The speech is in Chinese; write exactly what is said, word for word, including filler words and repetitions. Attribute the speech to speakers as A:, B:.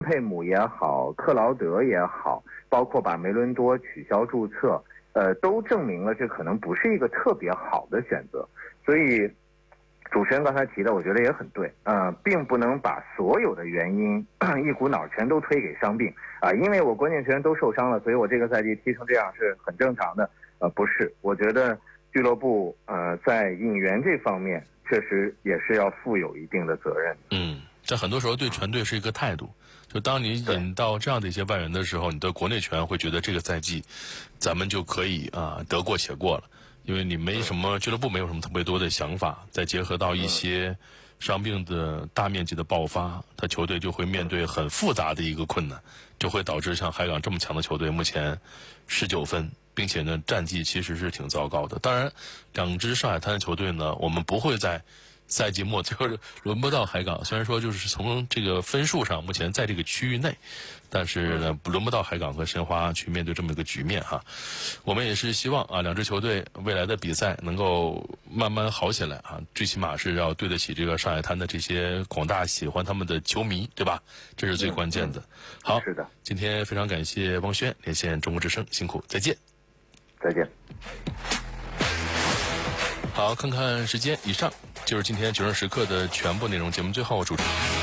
A: 佩姆也好，克劳德也好，包括把梅伦多取消注册，呃，都证明了这可能不是一个特别好的选择。所以，主持人刚才提的，我觉得也很对，呃，并不能把所有的原因一股脑全都推给伤病啊、呃，因为我关键球员都受伤了，所以我这个赛季踢成这样是很正常的。呃，不是，我觉得俱乐部呃在引援这方面确实也是要负有一定的责任。
B: 嗯，在很多时候对全队是一个态度。就当你引到这样的一些外援的时候，你的国内球员会觉得这个赛季咱们就可以啊、呃、得过且过了，因为你没什么俱乐部没有什么特别多的想法，再结合到一些伤病的大面积的爆发，他球队就会面对很复杂的一个困难，就会导致像海港这么强的球队目前十九分，并且呢战绩其实是挺糟糕的。当然两支上海滩的球队呢，我们不会在赛季末就是轮不到海港，虽然说就是从这个分数上目前在这个区域内，但是呢轮不到海港和申花去面对这么一个局面哈。我们也是希望啊两支球队未来的比赛能够慢慢好起来啊，最起码是要对得起这个上海滩的这些广大喜欢他们的球迷，对吧？这是最关键的。好，
A: 是的，
B: 今天非常感谢汪轩连线中国之声，辛苦，再见。
A: 再见。
B: 好，看看时间，以上就是今天九人时刻的全部内容。节目最后，主持人。